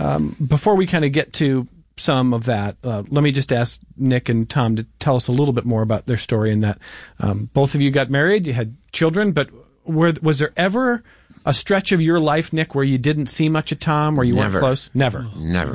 before we kind of get to some of that, let me just ask Nick and Tom to tell us a little bit more about their story in that both of you got married, you had children, but was there ever a stretch of your life, Nick, where you didn't see much of Tom, where you weren't close? Never.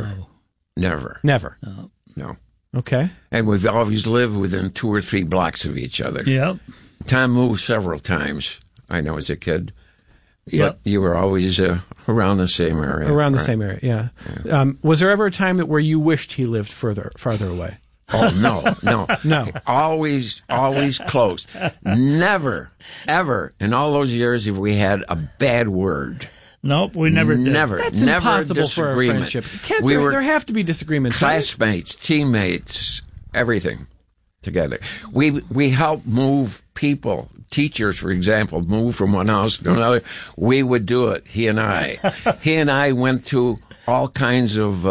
No. Okay. And we've always lived within 2 or 3 blocks of each other. Yep. Tom moved several times, I know, as a kid. Yep. But you were always around the same area. Around the same area, yeah. Was there ever a time where you wished he lived farther away? Oh, no. No. Always close. Never, ever, in all those years, have we had a bad word. Nope, we never did. That's never impossible a for a friendship. There have to be disagreements. Classmates, teammates, everything together. We help move people. Teachers, for example, move from one house to another. We would do it, he and I. He and I went to all kinds of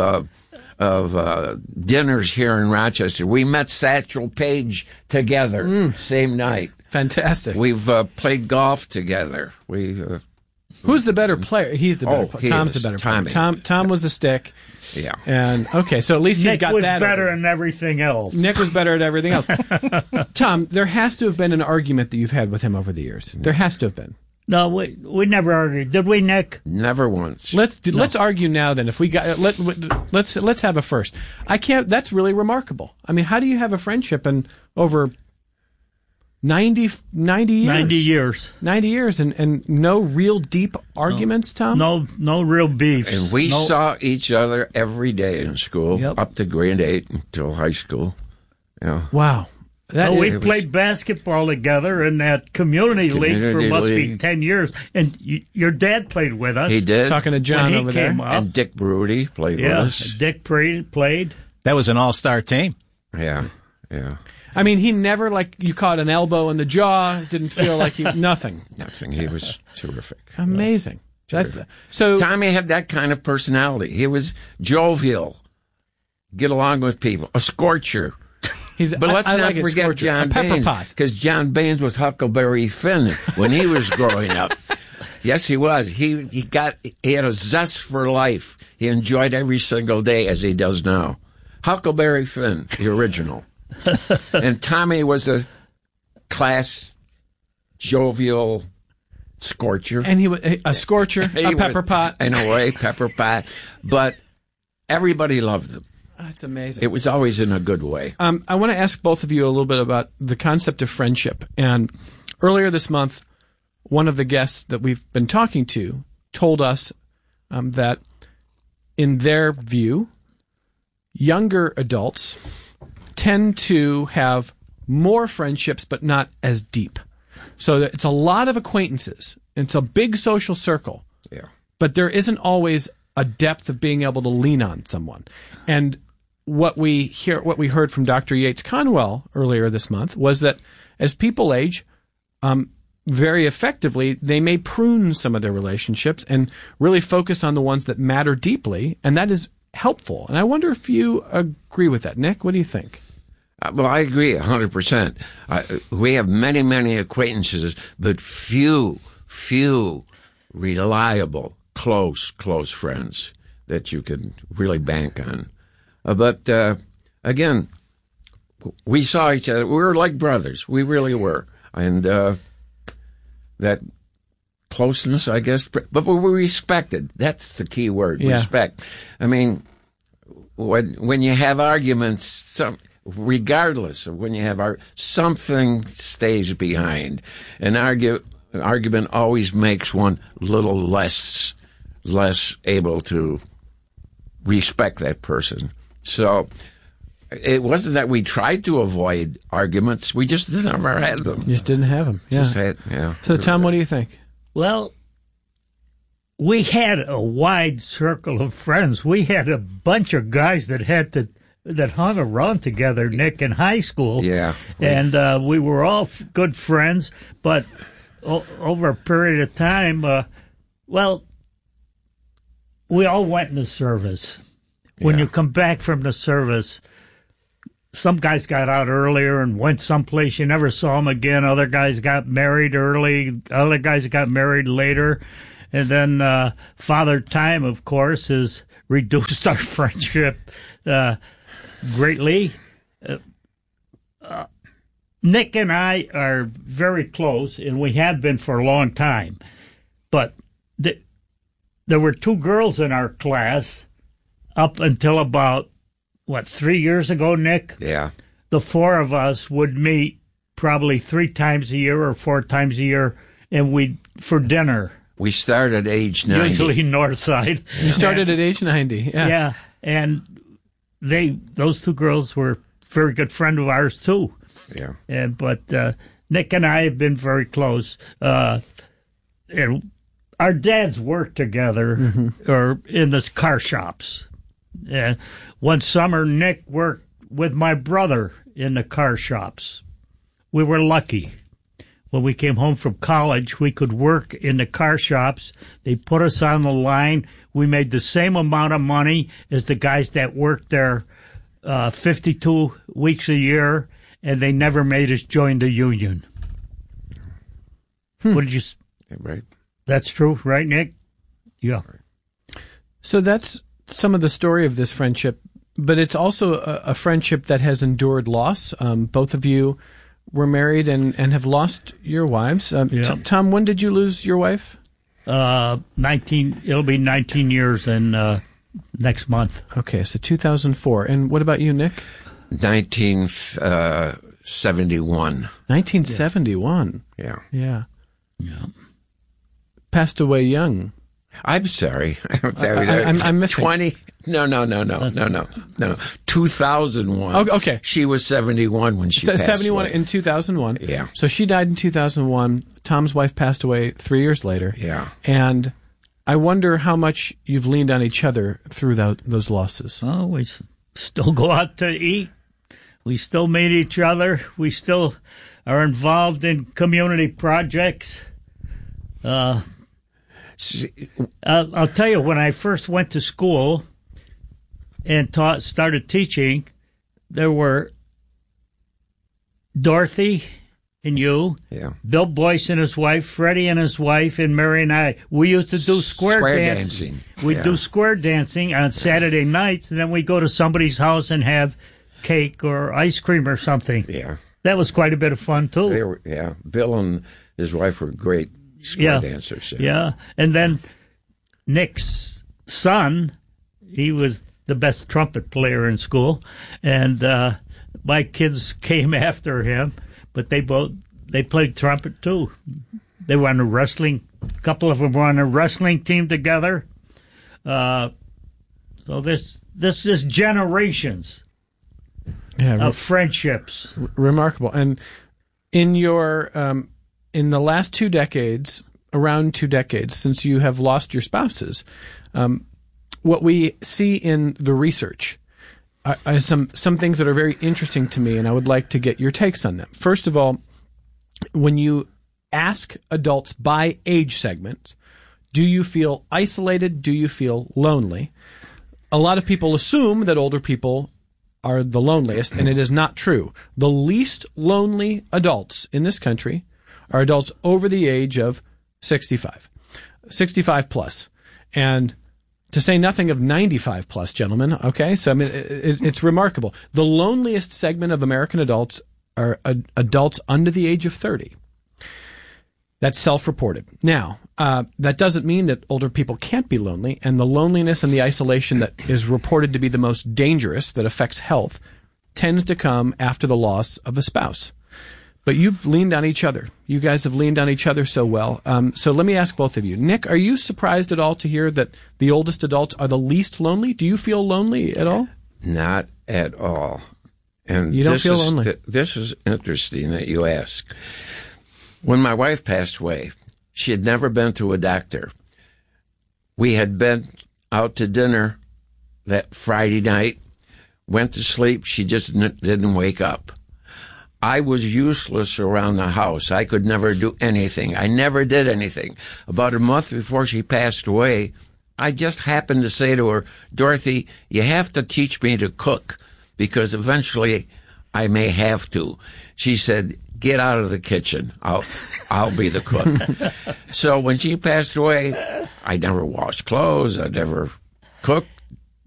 dinners here in Rochester. We met Satchel Paige together, same night. Fantastic. We've played golf together. Who's the better player? He's the better player. Tom's the better player. Tom was the stick. Yeah. And, okay, so at least he's got that. Nick was better than everything else. Nick was better at everything else. Tom, there has to have been an argument that you've had with him over the years. There has to have been. No, we never argued. Did we, Nick? Never once. Let's argue now then. If we got let's have a first. That's really remarkable. I mean, how do you have a friendship and over 90 years? 90 years. 90 years and no real deep arguments, Tom? No real beefs. And we saw each other every day in school, up to grade 8 until high school. Yeah. Wow. We played basketball together in that community league for must be 10 years. And your dad played with us. He did. Talking to John over there. And Dick Brody played with us. Dick played. That was an all-star team. Yeah. I mean, he never, you caught an elbow in the jaw, didn't feel like nothing. Nothing. He was terrific. Amazing. So Tommy had that kind of personality. He was jovial, get along with people, a scorcher. But let's not forget John Baines, because John Baines was Huckleberry Finn when he was growing up. Yes, he was. He had a zest for life. He enjoyed every single day as he does now. Huckleberry Finn, the original. And Tommy was a class, jovial scorcher. And he was a scorcher, a pepper pot. In a way, pepper pot. But everybody loved him. That's amazing. It was always in a good way. I want to ask both of you a little bit about the concept of friendship. And earlier this month, one of the guests that we've been talking to told us that in their view, younger adults tend to have more friendships, but not as deep. So it's a lot of acquaintances. It's a big social circle. Yeah. But there isn't always a depth of being able to lean on someone. And what we heard from Dr. Yates Conwell earlier this month was that as people age, very effectively, they may prune some of their relationships and really focus on the ones that matter deeply, and that is helpful. And I wonder if you agree with that. Nick, what do you think? Well, I agree 100%. We have many, many acquaintances, but few reliable, close friends that you can really bank on. But again, we saw each other. We were like brothers. We really were. And that closeness, I guess. But we were respected. That's the key word, respect. I mean, when you have arguments, regardless of when you have something stays behind. An argument always makes one little less able to respect that person. So it wasn't that we tried to avoid arguments. We just never had them. You just didn't have them. Yeah. So, Tom, what do you think? Well, we had a wide circle of friends. We had a bunch of guys that hung around together, Nick, in high school. Yeah. And we were all good friends, but over a period of time, we all went in the service. When you come back from the service, some guys got out earlier and went someplace. You never saw them again. Other guys got married early. Other guys got married later. And then Father Time, of course, has reduced our friendship greatly. Nick and I are very close, and we have been for a long time. But there were two girls in our class up until about, 3 years ago, Nick? Yeah. The four of us would meet probably 3 times a year or 4 times a year, and for dinner. We started at age 90. Usually north side. You started at age 90. Yeah. Yeah, and those two girls were very good friend of ours too. Yeah. But Nick and I have been very close. And our dads worked together or in the car shops. And one summer, Nick worked with my brother in the car shops. We were lucky. When we came home from college, we could work in the car shops. They put us on the line. We made the same amount of money as the guys that worked there 52 weeks a year, and they never made us join the union. What did you... Right. That's true, right, Nick? Yeah. So that's some of the story of this friendship, but it's also a friendship that has endured loss. Both of you were married and have lost your wives. Tom, when did you lose your wife? 19. It'll be 19 years in next month. Okay, so 2004. And what about you, Nick? 1971. 1971. Yeah. Yeah. Yeah. Passed away young. I'm sorry. I'm missing. 20. No. 2001. Okay. She was 71 when she passed 71 away. in 2001. Yeah. So she died in 2001. Tom's wife passed away 3 years later. Yeah. And I wonder how much you've leaned on each other through those losses. Oh, we still go out to eat. We still meet each other. We still are involved in community projects. I'll tell you, when I first went to school and started teaching, there were Dorothy and you, Bill Boyce and his wife, Freddie and his wife, and Mary and I. We used to do square dancing. We'd do square dancing on Saturday nights, and then we'd go to somebody's house and have cake or ice cream or something. Yeah. That was quite a bit of fun, too. Bill and his wife were great square dancers. Yeah. And then Nick's son, he was the best trumpet player in school, and my kids came after him, but they played trumpet too. They were on a wrestling. A couple of them were on a wrestling team together. So this is generations of friendships. Remarkable. And in your in the last 2 decades, around 2 decades since you have lost your spouses, what we see in the research are some things that are very interesting to me, and I would like to get your takes on them. First of all, when you ask adults by age segment, do you feel isolated? Do you feel lonely? A lot of people assume that older people are the loneliest, and it is not true. The least lonely adults in this country are adults over the age of 65 plus. And to say nothing of 95 plus, gentlemen, okay? So, I mean, it's remarkable. The loneliest segment of American adults are adults under the age of 30. That's self-reported. Now, that doesn't mean that older people can't be lonely, and the loneliness and the isolation that is reported to be the most dangerous, that affects health, tends to come after the loss of a spouse. But you've leaned on each other. You guys have leaned on each other so well. So let me ask both of you. Nick, are you surprised at all to hear that the oldest adults are the least lonely? Do you feel lonely at all? Not at all. And you don't feel lonely? This is interesting that you ask. When my wife passed away, she had never been to a doctor. We had been out to dinner that Friday night, went to sleep. She just didn't wake up. I was useless around the house. I could never do anything. I never did anything. About a month before she passed away, I just happened to say to her, Dorothy, you have to teach me to cook because eventually I may have to. She said, get out of the kitchen. I'll be the cook. So when she passed away, I never washed clothes. I never cooked,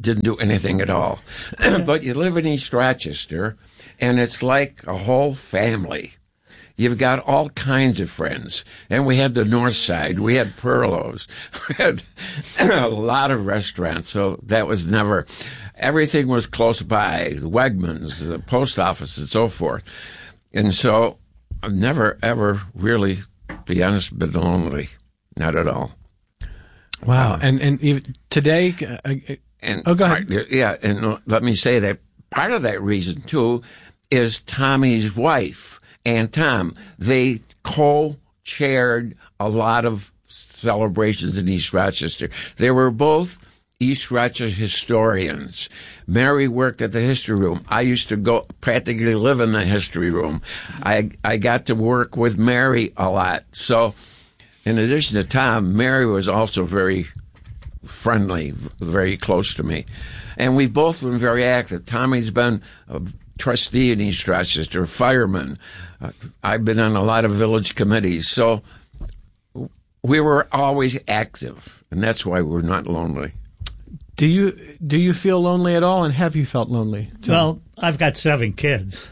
didn't do anything at all. But you live in East Rochester, and it's like a whole family. You've got all kinds of friends. And we had the North Side. We had Perlo's. We had a lot of restaurants. So that was never, everything was close by. The Wegmans, the post office, and so forth. And so I've never, ever really, to be honest, been lonely. Not at all. Wow. And even today, go ahead. Yeah. And let me say that part of that reason, too, is Tommy's wife and Tom. They co-chaired a lot of celebrations in East Rochester. They were both East Rochester historians. Mary worked at the history room. I used to go practically live in the history room. I got to work with Mary a lot. So in addition to Tom, Mary was also very friendly, very close to me. And we've both been very active. Tommy's been a trustee in East Rochester, fireman. I've been on a lot of village committees. So we were always active, and that's why we're not lonely. Do you feel lonely at all, and have you felt lonely, Tom? Well, I've got 7 kids.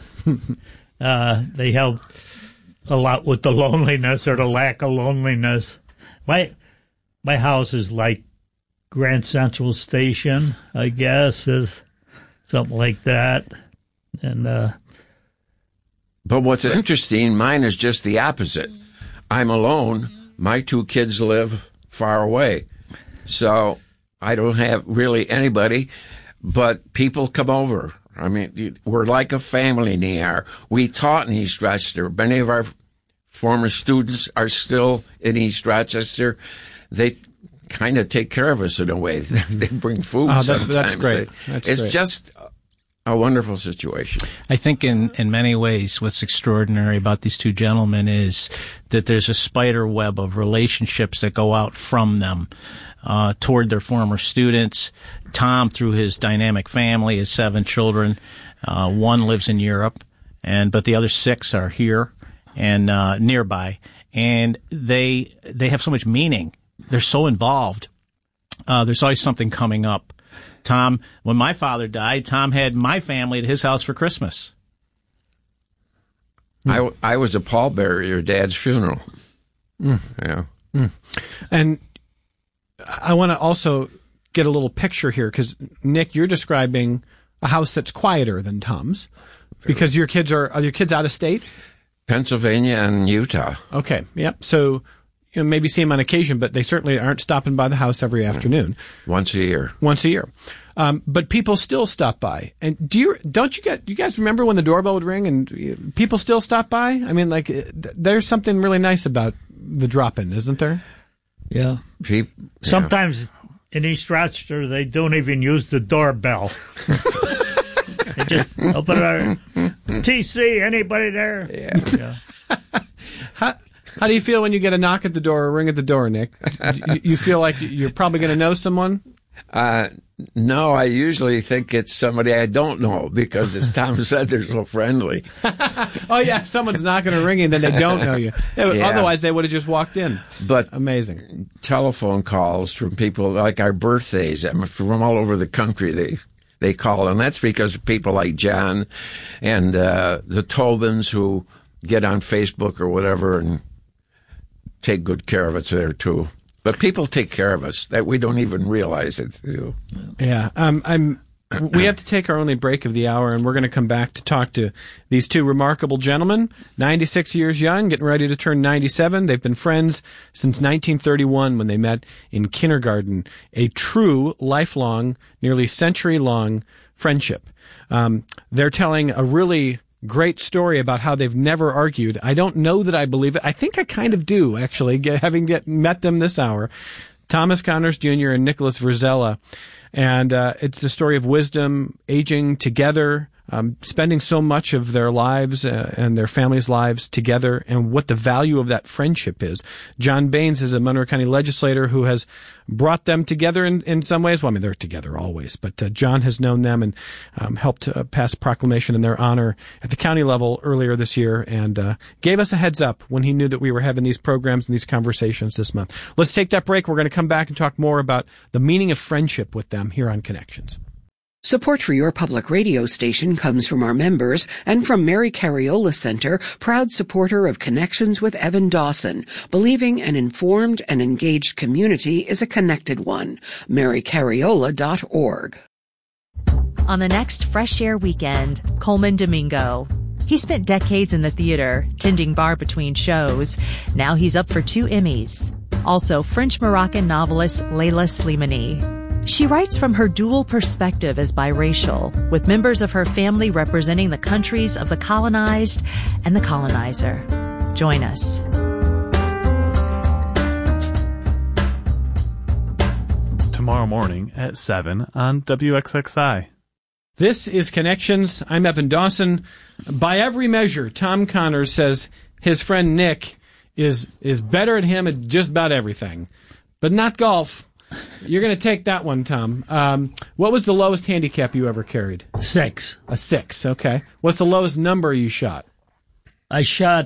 They help a lot with the loneliness or the lack of loneliness. My house is like Grand Central Station, I guess, is something like that. And but what's interesting, mine is just the opposite. I'm alone. My 2 kids live far away, so I don't have really anybody. But people come over. I mean, we're like a family in the ER. We taught in East Rochester. Many of our former students are still in East Rochester. They kind of take care of us in a way. They bring food sometimes. That's great. It's great. Just a wonderful situation. I think in many ways what's extraordinary about these 2 gentlemen is that there's a spider web of relationships that go out from them toward their former students. Tom, through his dynamic family, his 7 children, 1 lives in Europe, but the other 6 are here and nearby. And they have so much meaning. They're so involved. There's always something coming up. Tom, when my father died, Tom had my family at his house for Christmas. I was a pallbearer at your dad's funeral. Yeah. And I want to also get a little picture here, because, Nick, you're describing a house that's quieter than Tom's, because your kids are your kids out of state? Pennsylvania and Utah. Okay, yep. So maybe see them on occasion, but they certainly aren't stopping by the house every afternoon. Once a year. But people still stop by. And you guys remember when the doorbell would ring and people still stop by? I mean, like, there's something really nice about the drop-in, isn't there? Yeah. Sometimes in East Rochester, they don't even use the doorbell. They just open it. TC, anybody there? Yeah. How do you feel when you get a knock at the door or a ring at the door, Nick? You feel like you're probably going to know someone? No, I usually think it's somebody I don't know because, as Tom said, they're so friendly. Oh, yeah, if someone's knocking or ringing, then they don't know you. Yeah. Otherwise, they would have just walked in. But amazing. Telephone calls from people like our birthdays from all over the country, they call, and that's because of people like John and the Tobins who get on Facebook or whatever and take good care of us there, too. But people take care of us that we don't even realize it. Yeah. We have to take our only break of the hour, and we're going to come back to talk to these 2 remarkable gentlemen, 96 years young, getting ready to turn 97. They've been friends since 1931 when they met in kindergarten. A true, lifelong, nearly century-long friendship. They're telling a really great story about how they've never argued. I don't know that I believe it. I think I kind of do, actually, having met them this hour. Thomas Connors Jr. and Nicholas Verzella. And it's the story of wisdom, aging together, spending so much of their lives and their families' lives together, and what the value of that friendship is. John Baines is a Monroe County legislator who has brought them together in some ways. Well, I mean, they're together always, but John has known them and helped pass a proclamation in their honor at the county level earlier this year, and gave us a heads up when he knew that we were having these programs and these conversations this month. Let's take that break. We're going to come back and talk more about the meaning of friendship with them here on Connections. Support for your public radio station comes from our members and from Mary Cariola Center, proud supporter of Connections with Evan Dawson, believing an informed and engaged community is a connected one. MaryCariola.org. On the next Fresh Air weekend, Coleman Domingo. He spent decades in the theater, tending bar between shows. Now he's up for 2 Emmys. Also, French-Moroccan novelist Leila Slimani. She writes from her dual perspective as biracial, with members of her family representing the countries of the colonized and the colonizer. Join us. Tomorrow morning at 7 on WXXI. This is Connections. I'm Evan Dawson. By every measure, Tom Connors says his friend Nick is better at him at just about everything, but not golf. You're going to take that one, Tom. What was the lowest handicap you ever carried? 6. A 6, okay. What's the lowest number you shot? I shot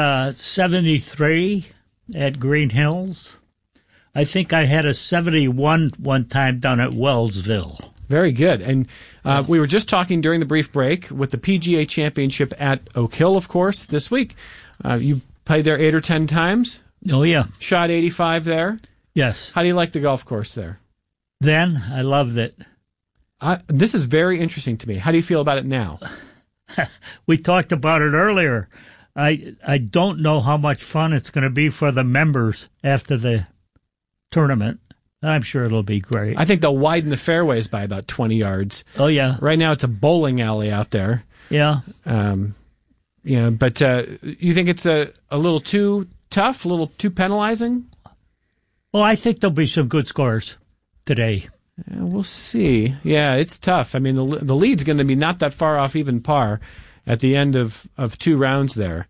73 at Green Hills. I think I had a 71 one time down at Wellsville. Very good. And we were just talking during the brief break with the PGA Championship at Oak Hill, of course, this week. You played there 8 or 10 times? Oh, yeah. Shot 85 there? Yes. How do you like the golf course there? Then, I loved it. This is very interesting to me. How do you feel about it now? We talked about it earlier. I don't know how much fun it's going to be for the members after the tournament. I'm sure it'll be great. I think they'll widen the fairways by about 20 yards. Oh, yeah. Right now it's a bowling alley out there. Yeah. But you think it's a little too tough, a little too penalizing? Well, I think there'll be some good scores today. Yeah, we'll see. Yeah, it's tough. I mean, the lead's going to be not that far off even par at the end of 2 rounds there.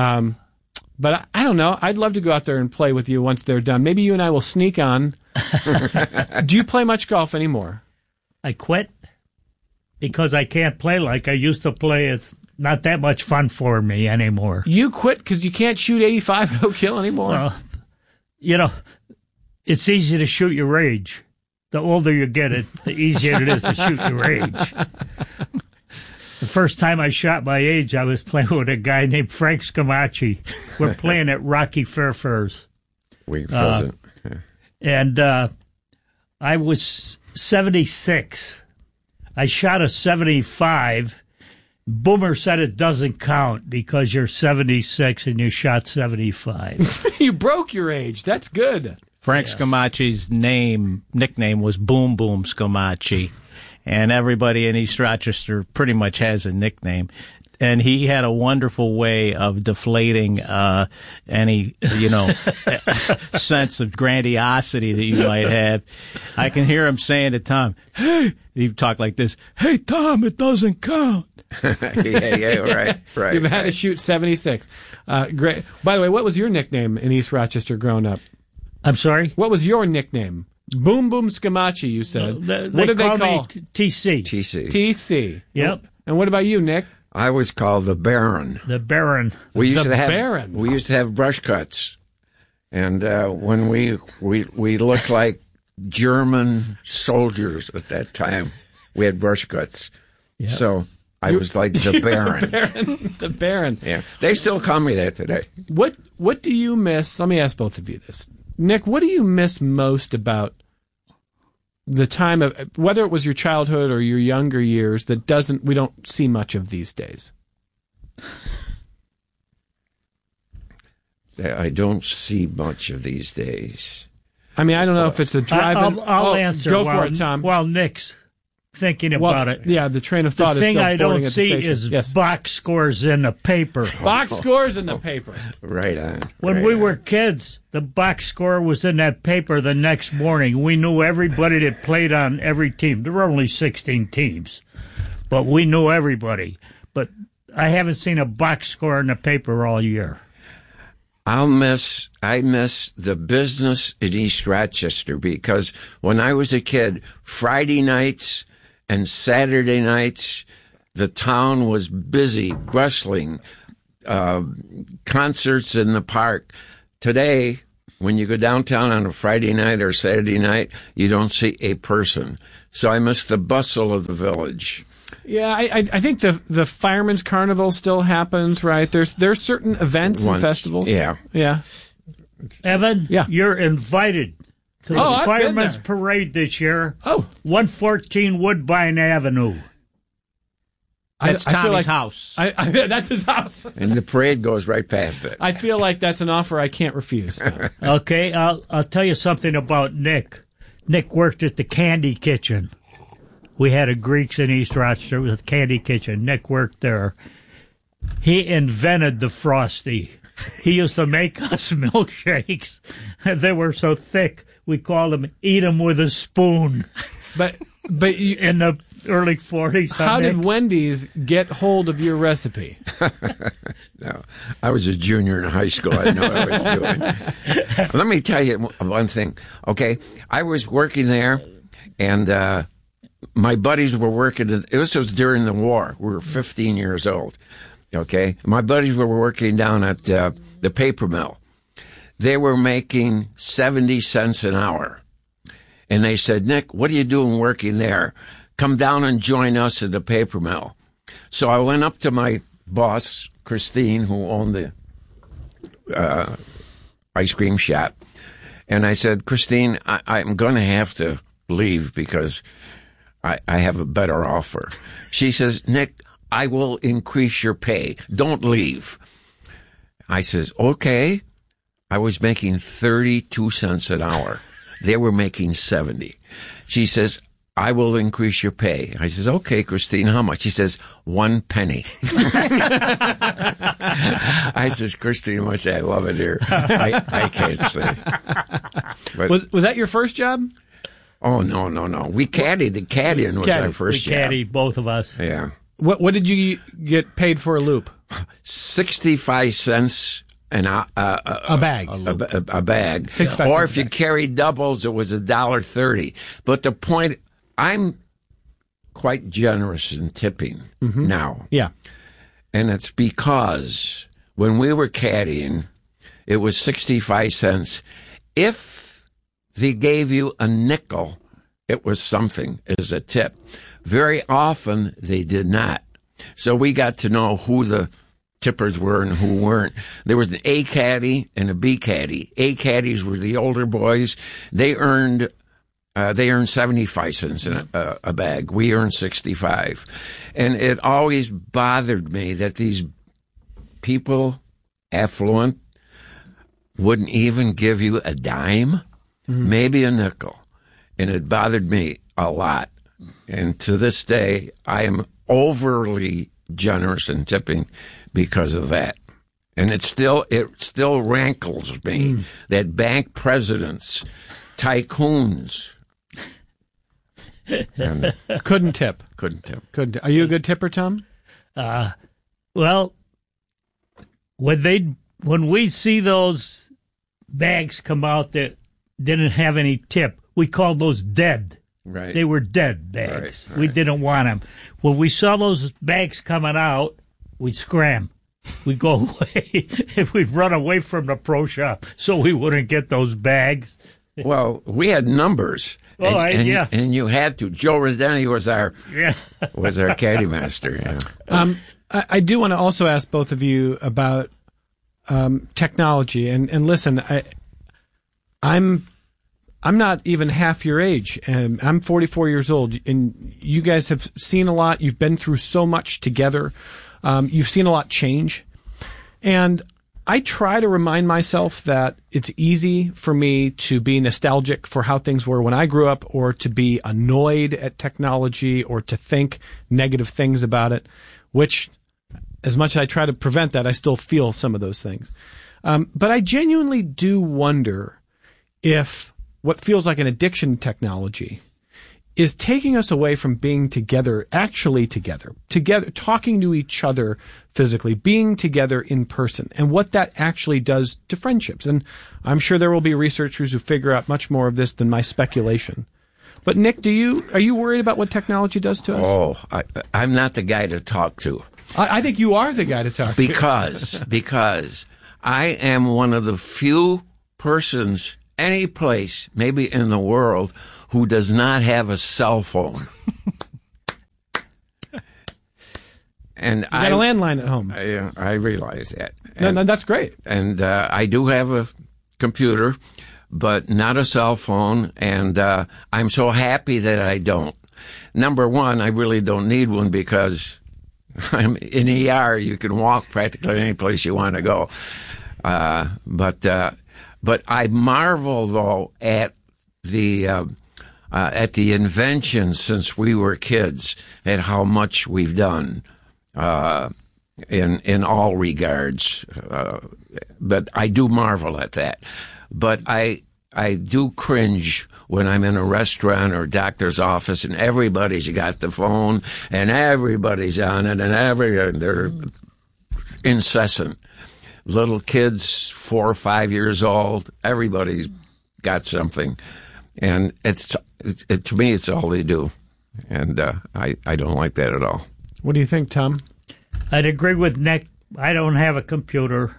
But I don't know. I'd love to go out there and play with you once they're done. Maybe you and I will sneak on. Do you play much golf anymore? I quit because I can't play like I used to play. It's not that much fun for me anymore. You quit because you can't shoot 85 at Oak Hill anymore? Well, it's easy to shoot your age. The older you get, the easier it is to shoot your age. The first time I shot my age, I was playing with a guy named Frank Scamacci. We're playing at Rocky Fairfirs. Wink Pheasant. And I was 76. I shot a 75. Boomer said it doesn't count because you're 76 and you shot 75. You broke your age. That's good. Frank Scamacci's nickname was Boom Boom Scamacci, and everybody in East Rochester pretty much has a nickname. And he had a wonderful way of deflating any, sense of grandiosity that you might have. I can hear him saying to Tom, "Hey," he'd talk like this, "Hey, Tom, it doesn't count." Yeah, right. You've had to shoot 76. Great. By the way, what was your nickname in East Rochester growing up? I'm sorry? What was your nickname? Boom Boom Scamacci, you said. What did they call me? TC. TC. Yep. And what about you, Nick? I was called the Baron. The Baron. We used to have brush cuts, and when we looked like German soldiers at that time, we had brush cuts. Yep. So I was like the Baron. The Baron. Yeah, they still call me that today. What do you miss? Let me ask both of you this. Nick, what do you miss most about the time of, whether it was your childhood or your younger years, that we don't see much of these days? I don't see much of these days. I mean, I don't know if it's the drive. I'll answer. Go for it, Tom. While Nick's thinking about it. Yeah, the train of thought is still The thing I don't see is box scores in the paper. Box scores in the paper. Right on. When we were kids, the box score was in that paper the next morning. We knew everybody that played on every team. There were only 16 teams. But we knew everybody. But I haven't seen a box score in the paper all year. I miss the business in East Rochester, because when I was a kid, Friday nights and Saturday nights, the town was busy, bustling, concerts in the park. Today, when you go downtown on a Friday night or Saturday night, you don't see a person. So I miss the bustle of the village. Yeah, I think the Fireman's Carnival still happens, right? There's certain events and festivals. Yeah. Yeah. Evan, Yeah. You're invited to the I've been Fireman's there. Parade this year. Oh. 114 Woodbine Avenue. That's I feel Tommy's like- house. That's his house. And the parade goes right past it. I feel like that's an offer I can't refuse. Okay, I'll tell you something about Nick. Nick worked at the Candy Kitchen. We had a Greeks in East Rochester with a Candy Kitchen. Nick worked there. He invented the Frosty. He used to make us milkshakes. They were so thick, we called them "eat 'em with a spoon." But you, In the early 40s. how Nick? did Wendy's get hold of your recipe? No, I was a junior in high school. I know what I was doing. Let me tell you one thing. Okay, I was working there, and my buddies were working. This was during the war. We were 15 years old. Okay, my buddies were working down at the paper mill. They were making 70 cents an hour, and they said, "Nick, what are you doing working there? Come down and join us at the paper mill." So I went up to my boss, Christine, who owned the ice cream shop, and I said, "Christine, I'm going to have to leave because I have a better offer." She says, "Nick, I will increase your pay. Don't leave." I says, "Okay." I was making 32 cents an hour. They were making 70. She says, "I will increase your pay." I says, "Okay, Christine, how much?" She says, 1 penny. I says, "Christine, much I love it here." I can't say. But, Was that your first job? oh, no. We caddied. The caddying was our first We job. caddied, both of us. Yeah. What did you get paid for a loop? 65 cents a bag. A bag. 65 Or cents if you carried doubles, it was $1.30. But the point, I'm quite generous in tipping now. Yeah. And it's because when we were caddying, it was 65 cents. If they gave you a nickel, it was something as a tip. Very often, they did not. So we got to know who the tippers were and who weren't. There was an A caddy and a B caddy. A caddies were the older boys. They earned 75 cents in a bag. We earned 65. And it always bothered me that these people, affluent, wouldn't even give you a dime, maybe a nickel. And it bothered me a lot. And to this day, I am overly generous in tipping because of that. And it still rankles me that bank presidents, tycoons, and Couldn't tip. couldn't tip. Are you a good tipper, Tom? Well, when we see those bags come out that didn't have any tip, we called those dead. Right. They were dead bags. Right. We didn't want them. When we saw those bags coming out, we'd scram. We'd go away. We'd run away from the pro shop so we wouldn't get those bags. Well, we had numbers. Oh, yeah. And you had to. Joe Rodeni was our caddy master. Yeah. I do want to also ask both of you about technology. And listen, I'm not even half your age, and I'm 44 years old, and you guys have seen a lot. You've been through so much together. You've seen a lot change. And I try to remind myself that it's easy for me to be nostalgic for how things were when I grew up, or to be annoyed at technology, or to think negative things about it, which, as much as I try to prevent that, I still feel some of those things. But I genuinely do wonder if what feels like an addiction to technology is taking us away from being together, actually together, talking to each other physically, being together in person, and what that actually does to friendships. And I'm sure there will be researchers who figure out much more of this than my speculation. But Nick, are you worried about what technology does to us? Oh, I'm not the guy to talk to. I think you are the guy to talk to. Because I am one of the few persons, any place, maybe in the world, who does not have a cell phone. And you got a landline at home. I realize that. No, that's great. And I do have a computer, but not a cell phone, and I'm so happy that I don't. Number one, I really don't need one because I'm in ER. You can walk practically any place you want to go. But I marvel, though, at the invention since we were kids, at how much we've done in all regards. But I do marvel at that. But I do cringe when I'm in a restaurant or doctor's office and everybody's got the phone and everybody's on it and they're incessant. Little kids, 4 or 5 years old, everybody's got something. And to me, it's all they do. And I don't like that at all. What do you think, Tom? I'd agree with Nick. I don't have a computer.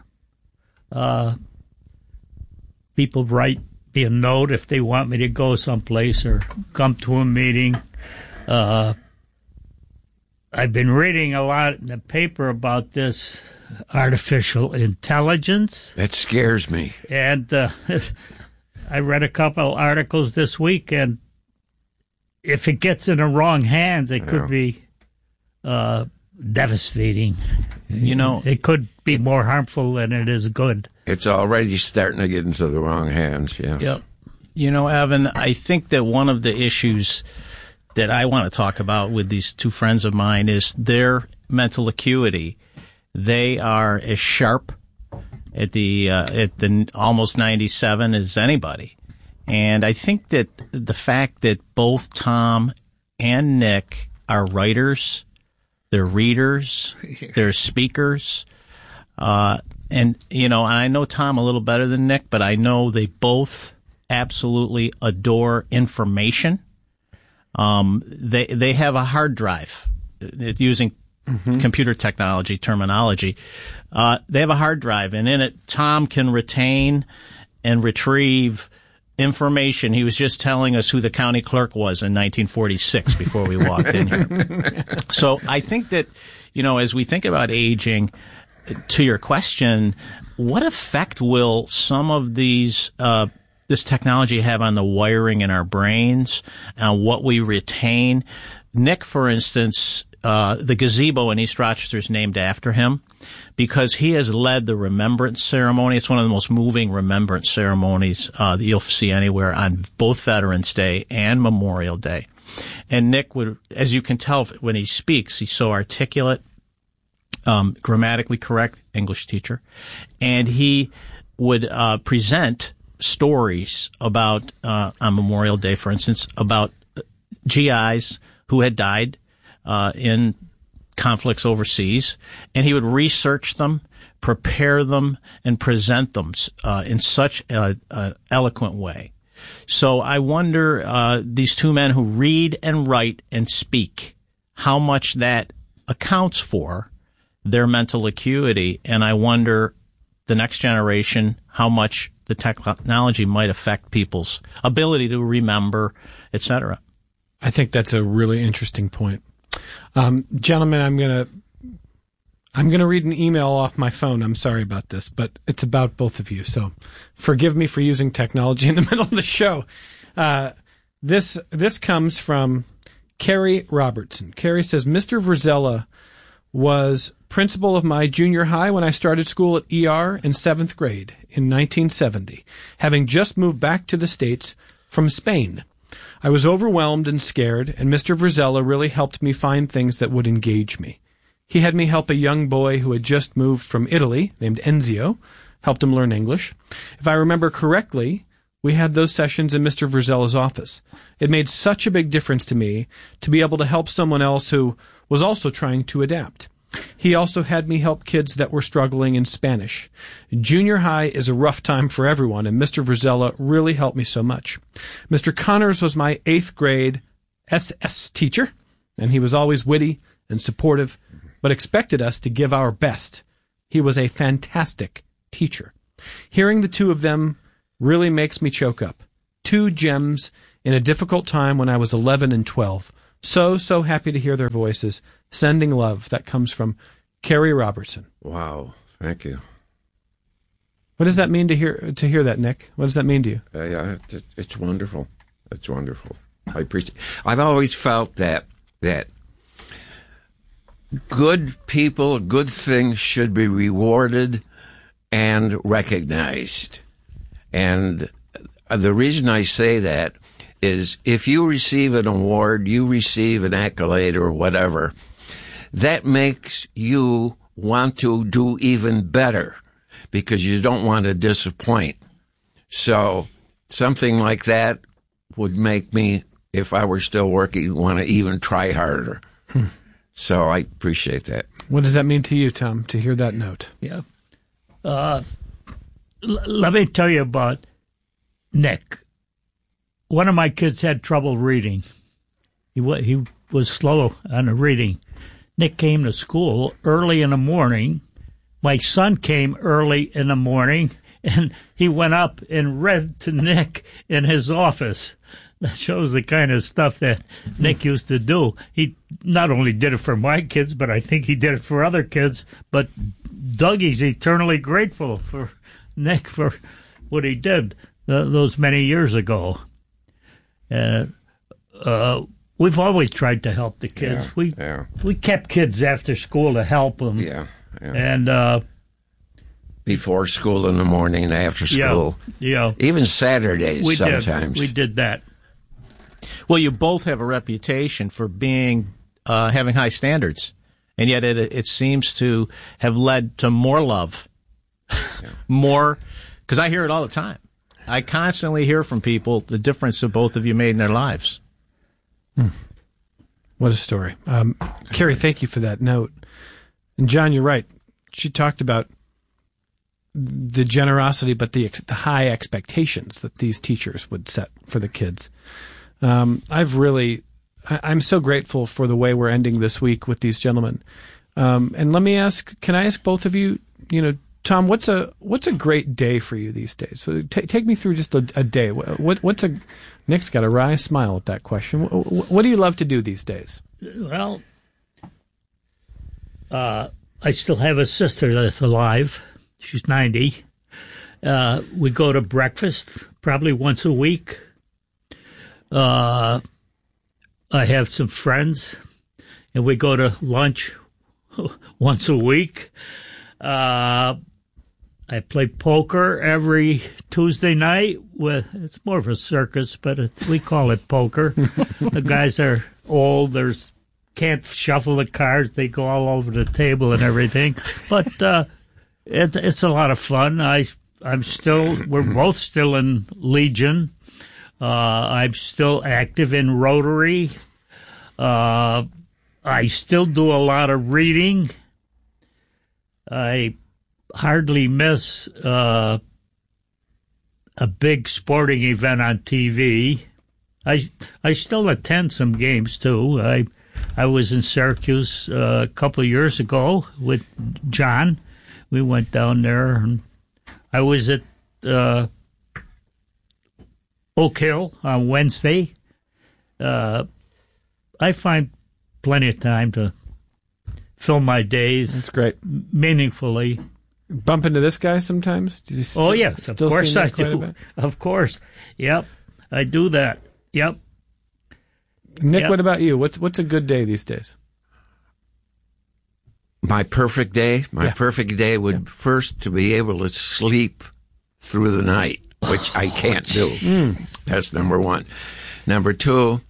People write me a note if they want me to go someplace or come to a meeting. I've been reading a lot in the paper about this artificial intelligence. That scares me. And I read a couple articles this week, and if it gets in the wrong hands, it could be devastating. It could be more harmful than it is good. It's already starting to get into the wrong hands, yes. Yep. Evan, I think that one of the issues that I want to talk about with these two friends of mine is their mental acuity. They are as sharp at the almost 97 as anybody. And I think that the fact that both Tom and Nick are writers, they're readers, they're speakers, and I know Tom a little better than Nick, but I know they both absolutely adore information. They have a hard drive, using computer technology terminology. They have a hard drive, and in it, Tom can retain and retrieve information. He was just telling us who the county clerk was in 1946 before we walked in here. So I think that, as we think about aging, to your question, what effect will some of these this technology have on the wiring in our brains and what we retain? Nick, for instance, the gazebo in East Rochester is named after him because he has led the remembrance ceremony. It's one of the most moving remembrance ceremonies that you'll see anywhere on both Veterans Day and Memorial Day. And Nick would, as you can tell when he speaks, he's so articulate, grammatically correct English teacher, and he would present stories about, on Memorial Day, for instance, about GIs who had died in conflicts overseas, and he would research them, prepare them, and present them in such an eloquent way. So I wonder, these two men who read and write and speak, how much that accounts for their mental acuity, and I wonder the next generation how much the technology might affect people's ability to remember, etc. I think that's a really interesting point. Gentlemen, I'm gonna read an email off my phone. I'm sorry about this, but it's about both of you, so forgive me for using technology in the middle of the show. This comes from Carrie Robertson. Carrie says, Mr. Verzella was principal of my junior high when I started school at ER in 7th grade in 1970, having just moved back to the States from Spain. I was overwhelmed and scared, and Mr. Verzella really helped me find things that would engage me. He had me help a young boy who had just moved from Italy, named Enzio, helped him learn English. If I remember correctly, we had those sessions in Mr. Verzella's office. It made such a big difference to me to be able to help someone else who was also trying to adapt. He also had me help kids that were struggling in Spanish. Junior high is a rough time for everyone, and Mr. Verzella really helped me so much. Mr. Connors was my 8th grade SS teacher, and he was always witty and supportive, but expected us to give our best. He was a fantastic teacher. Hearing the two of them really makes me choke up. 2 gems in a difficult time when I was 11 and 12. So happy to hear their voices. Sending love. That comes from Carrie Robertson. Wow. Thank you. What does that mean to hear that, Nick? What does that mean to you? Yeah, it's wonderful. It's wonderful. I appreciate it. I've always felt that good people, good things should be rewarded and recognized. And the reason I say that is if you receive an award, you receive an accolade or whatever, that makes you want to do even better because you don't want to disappoint. So something like that would make me, if I were still working, want to even try harder. So I appreciate that. What does that mean to you, Tom, to hear that note? Yeah. Let me tell you about Nick. One of my kids had trouble reading. He was slow on the reading. Nick came to school early in the morning. My son came early in the morning, and he went up and read to Nick in his office. That shows the kind of stuff that Nick used to do. He not only did it for my kids, but I think he did it for other kids. But Dougie's eternally grateful for Nick for what he did those many years ago. We've always tried to help the kids. We kept kids after school to help them. Yeah. And before school in the morning, after school. Yeah. Even Saturdays sometimes. We did that. Well, you both have a reputation for being having high standards, and yet it seems to have led to more love, more, because I hear it all the time. I constantly hear from people the difference that both of you made in their lives. What a story. Carrie, thank you for that note. And John, you're right. She talked about the generosity, but the high expectations that these teachers would set for the kids. I'm so grateful for the way we're ending this week with these gentlemen. And let me can I ask both of you, Tom, what's a great day for you these days? So take me through just a day. Nick's got a wry smile at that question. What do you love to do these days? Well, I still have a sister that's alive. She's 90. We go to breakfast probably once a week. I have some friends, and we go to lunch once a week. I play poker every Tuesday night. It's more of a circus, but we call it poker. The guys are old. Can't shuffle the cards. They go all over the table and everything. But it's a lot of fun. We're both still in Legion. I'm still active in Rotary. I still do a lot of reading. I hardly miss a big sporting event on TV. I still attend some games too. I was in Syracuse a couple of years ago with John. We went down there, and I was at Oak Hill on Wednesday. I find plenty of time to fill my days. That's great. Meaningfully. Bump into this guy sometimes? Yes, of course I do. Of course. Yep, I do that. Yep. Nick, What about you? What's a good day these days? My perfect day? Perfect day would first to be able to sleep through the night, which I can't do. That's number one. Number two,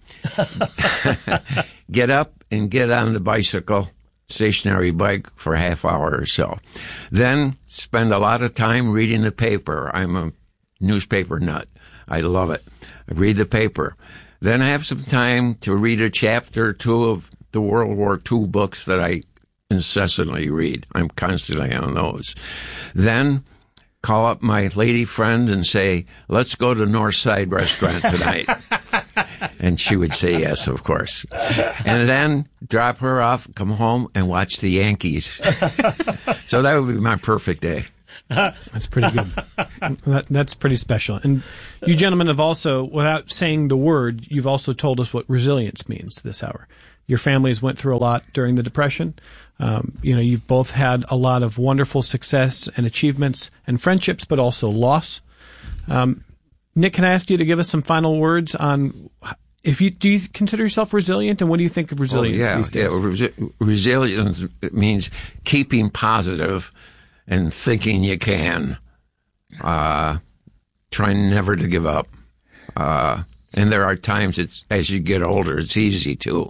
get up and get on the bicycle, stationary bike, for a half hour or so. Then spend a lot of time reading the paper. I'm a newspaper nut. I love it. I read the paper. Then I have some time to read a chapter or two of the World War II books that I incessantly read. I'm constantly on those. Then call up my lady friend and say, let's go to Northside Restaurant tonight. And she would say yes, of course. And then drop her off, come home, and watch the Yankees. So that would be my perfect day. That's pretty good. That's pretty special. And you gentlemen have also, without saying the word, you've also told us what resilience means this hour. Your families went through a lot during the Depression. You've both had a lot of wonderful success and achievements and friendships, but also loss. Nick, can I ask you to give us some final words on do you consider yourself resilient, and what do you think of resilience these days? Yeah. Resilience means keeping positive and thinking you can. Trying never to give up. And there are times as you get older, it's easy to.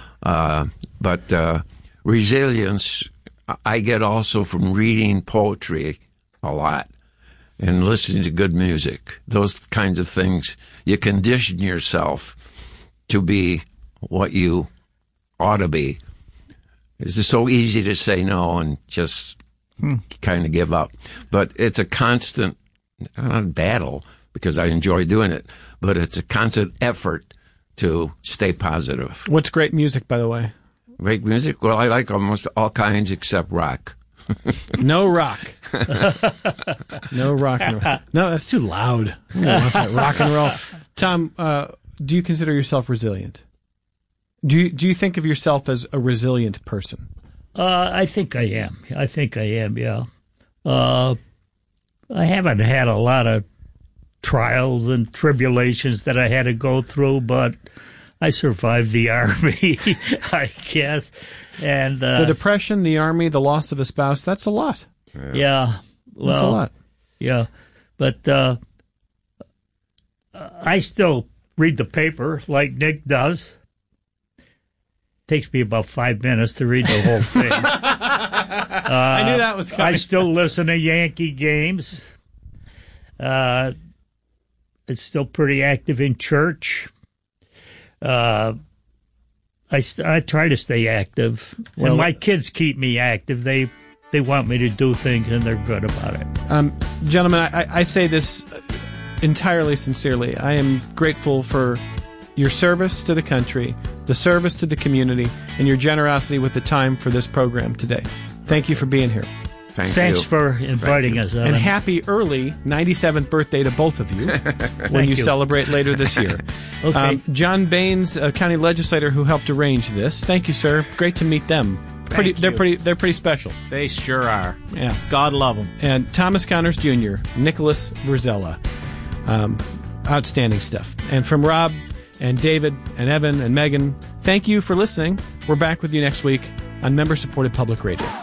But resilience, I get also from reading poetry a lot and listening to good music. Those kinds of things. You condition yourself to be what you ought to be. It's just so easy to say no and just kind of give up. But it's a constant, not battle, because I enjoy doing it, but it's a constant effort to stay positive. What's great music, by the way? Great music? Well, I like almost all kinds except rock. No rock. No rock and roll. No, that's too loud. Who wants that rock and roll? Tom, do you consider yourself resilient? Do you think of yourself as a resilient person? I think I am. Yeah. I haven't had a lot of trials and tribulations that I had to go through, but I survived the Army, I guess. And the Depression, the Army, the loss of a spouse, that's a lot. Yeah. Well, that's a lot. Yeah. But I still read the paper like Nick does. Takes me about 5 minutes to read the whole thing. I knew that was coming. I still listen to Yankee games. It's still pretty active in church. I try to stay active. Well, and my kids keep me active. They want me to do things, and they're good about it. Gentlemen, I say this entirely sincerely. I am grateful for your service to the country, the service to the community, and your generosity with the time for this program today. Thank you for being here. Thanks for inviting us. And happy early 97th birthday to both of you when you celebrate later this year. Okay. John Baines, a county legislator who helped arrange this. Thank you, sir. Great to meet them. They're pretty special. They sure are. Yeah. God love them. And Thomas Connors Jr., Nicholas Verzella. Outstanding stuff. And from Rob and David and Evan and Megan, thank you for listening. We're back with you next week on member-supported public radio.